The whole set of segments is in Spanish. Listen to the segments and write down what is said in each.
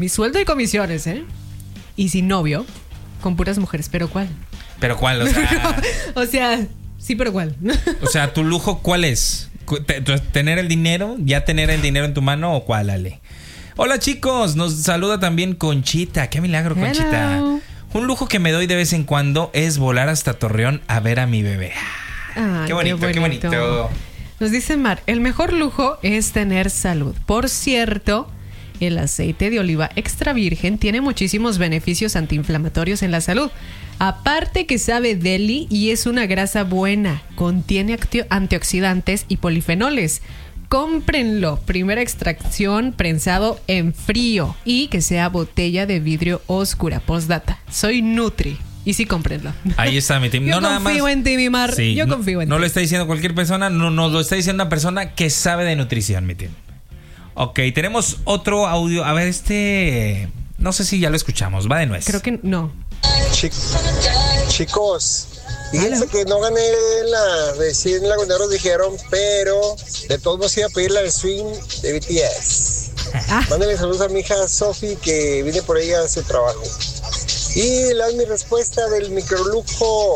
Mi sueldo y comisiones, ¿eh? Y sin novio, con puras mujeres. ¿Pero cuál? ¿Pero cuál? O sea, o sea, sí, pero ¿cuál? o sea, ¿tu lujo cuál es? ¿Tener el dinero? ¿Ya tener el dinero en tu mano o cuál, Ale? Hola, chicos. Nos saluda también Conchita. ¡Qué milagro, Hello. Conchita! Un lujo que me doy de vez en cuando es volar hasta Torreón a ver a mi bebé. Ay, Qué bonito. Nos dice Mar, el mejor lujo es tener salud. Por cierto, el aceite de oliva extra virgen tiene muchísimos beneficios antiinflamatorios en la salud. Aparte que sabe deli y es una grasa buena. Contiene antioxidantes y polifenoles. Cómprenlo. Primera extracción prensado en frío y que sea botella de vidrio oscura. Postdata. Soy Nutri. Y sí, cómprenlo. Ahí está mi team. Yo confío en ti, mi Mar. Sí, yo confío en ti. No lo está diciendo cualquier persona, no lo está diciendo una persona que sabe de nutrición, mi team. Ok, tenemos otro audio. A ver, no sé si ya lo escuchamos. Va de nuez. Creo que no. Chicos, fíjense que no gané la de 100 laguneros, dijeron, pero de todos modos iba a pedir la de Swing de BTS. Mándale saludos a mi hija Sofi, que vine por ella a su trabajo. Y la es mi respuesta del microlujo.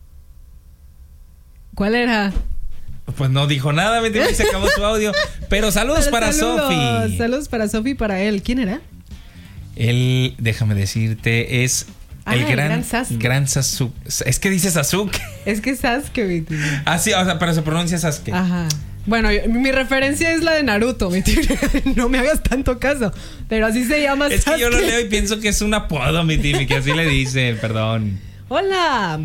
¿Cuál era? Pues no dijo nada, me se acabó su audio. Pero saludos para Sofi. Saludos para Sofi y para él. ¿Quién era? Él, déjame decirte, es el gran Sasuke. Es que dice Sasuke. Es que Sasuke. Ah, sí, o sea, pero se pronuncia Sasuke. Ajá. Bueno, mi referencia es la de Naruto, mi tío. No me hagas tanto caso. Pero así se llama Es Sasuke. que yo lo leo y pienso que es un apodo, mi tío, que así le dicen, perdón. Hola.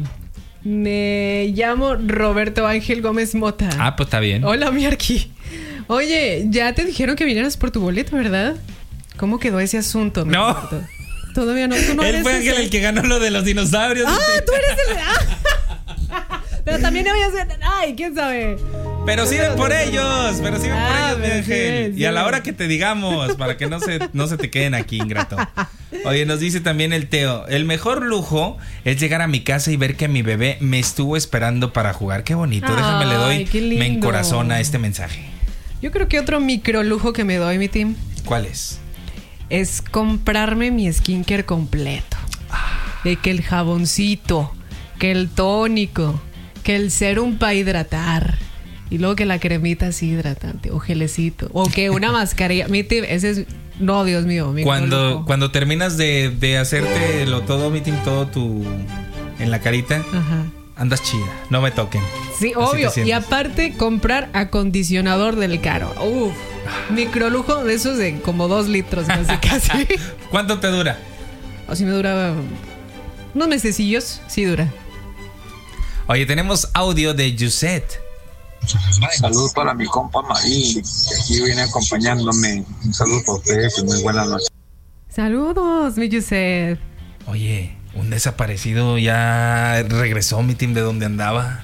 Me llamo Roberto Ángel Gómez Mota. Ah, pues está bien. Hola, Miarqui. Oye, ya te dijeron que vinieras por tu boleto, ¿verdad? ¿Cómo quedó ese asunto? No. Roberto? Todavía no. ¿Tú no Él eres fue Ángel el que ganó lo de los dinosaurios. Tú eres el... Pero también no voy a hacer... Ay, ¿quién sabe? Pero siguen por ellos, mi Ángel. Sí. Y a la hora que te digamos, para que no se te queden aquí, ingrato. Oye, nos dice también el Teo, el mejor lujo es llegar a mi casa y ver que mi bebé me estuvo esperando para jugar. Qué bonito, déjame le doy, qué lindo. me encorazona este mensaje. Yo creo que otro micro lujo que me doy, mi team, ¿Cuál es? es comprarme mi skincare completo. De que el jaboncito, que el tónico, que el serum para hidratar. Y luego que la cremita así hidratante, o gelecito, o que una mascarilla. Mi team, ese es... No, Dios mío. Cuando terminas de hacerte todo, mi team, todo en la carita, Ajá. andas chida, no me toquen. Sí, Así obvio. te sientes. Y aparte, comprar acondicionador del caro. Uf. Micro lujo de esos de como 2 litros, casi. ¿Cuánto te dura? O si me dura unos mesecillos, sí dura. Oye, tenemos audio de Yuset. Saludos para mi compa Marín, que aquí viene acompañándome. Un saludo para ustedes y muy buenas noches. Saludos, mi Yusef. Oye, un desaparecido ya regresó, mi team, de donde andaba.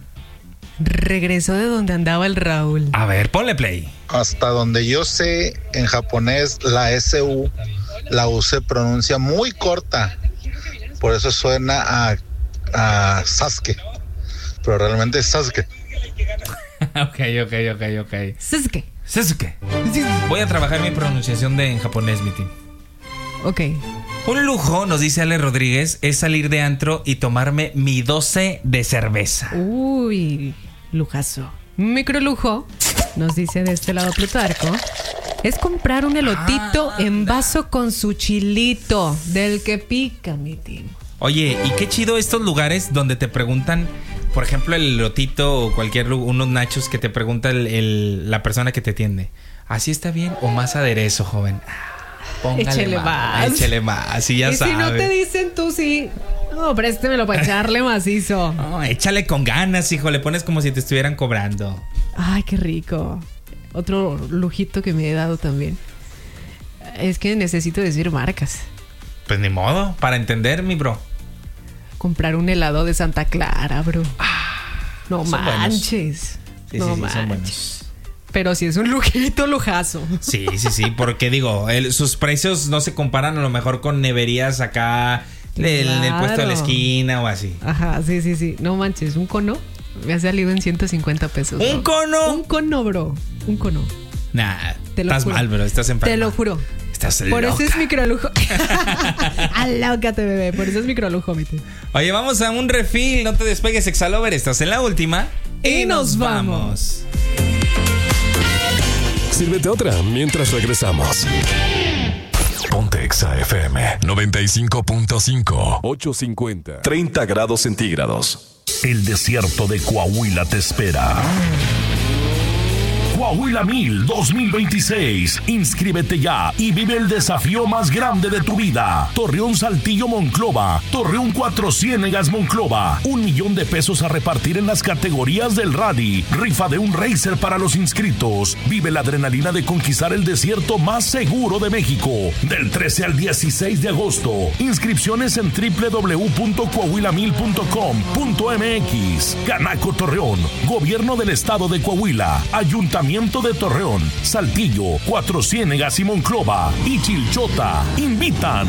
Regresó de donde andaba el Raúl. A ver, ponle play. Hasta donde yo sé, en japonés la SU, la U se pronuncia muy corta. Por eso suena a Sasuke. Pero realmente es Sasuke. Ok. Sasuke. Voy a trabajar mi pronunciación en japonés, mi team. Ok. Un lujo, nos dice Ale Rodríguez, es salir de antro y tomarme mi 12 de cerveza. Uy, lujazo. Micro lujo, nos dice de este lado Plutarco, es comprar un elotito en vaso con su chilito, del que pica, mi team. Oye, y qué chido estos lugares donde te preguntan, por ejemplo, el elotito o unos nachos que te pregunta la persona que te atiende. ¿Así está bien o más aderezo, joven? Échele más. Y ya sabes. Si no te dicen tú sí, no, préstemelo para echarle macizo. No, échale con ganas, hijo. Le pones como si te estuvieran cobrando. Ay, qué rico. Otro lujito que me he dado también. Es que necesito decir marcas. Pues ni modo, para entender, mi bro. Comprar un helado de Santa Clara, bro. No manches. Sí, no manches. Son buenos. Pero sí es un lujito, lujazo. Sí, porque digo, sus precios no se comparan a lo mejor con neverías acá en el puesto de la esquina o así. Ajá, sí. No manches, un cono me ha salido en 150 pesos. ¿Un cono? Un cono, bro. Un cono. Nah, estás mal, bro. Estás enfermo. Te lo juro. Estás Por loca. eso es microlujo. Alócate, bebé. Por eso es microlujo, mete. Oye, vamos a un refill. No te despegues, Exalover. Estás en la última. Y nos vamos. Sírvete otra mientras regresamos. Ponte Exa FM 95.5 850 30 grados centígrados. El desierto de Coahuila te espera. Coahuila 1000 2026. Inscríbete ya y vive el desafío más grande de tu vida. Torreón Saltillo Monclova. Torreón Cuatro Ciénegas Monclova. $1,000,000 a repartir en las categorías del rally. Rifa de un racer para los inscritos. Vive la adrenalina de conquistar el desierto más seguro de México. Del 13 al 16 de agosto. Inscripciones en www.coahuila1000.com.mx. Canaco Torreón. Gobierno del Estado de Coahuila. Ayuntamiento de Torreón, Saltillo, Cuatro Ciénegas y Monclova y Chilchota invitan.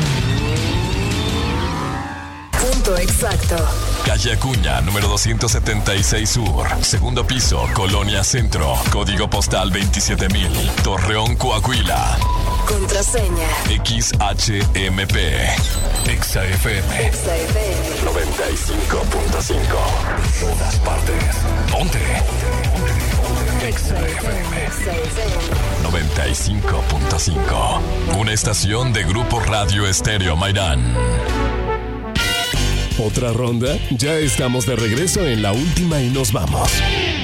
Punto exacto. Calle Acuña, número 276 Sur, segundo piso, Colonia Centro, código postal 27000, Torreón, Coahuila. Contraseña. XHMP. Exa FM. Exa FM. 95.5. Todas partes. Ponte. Exa FM. Exa FM. 95.5. Una estación de Grupo Radio Estéreo Mairán. ¿Otra ronda? Ya estamos de regreso en la última y nos vamos.